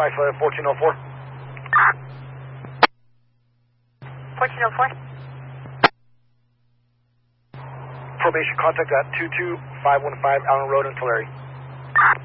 1404. 1404. Probation contact at 22515 Allen Road in Tulare.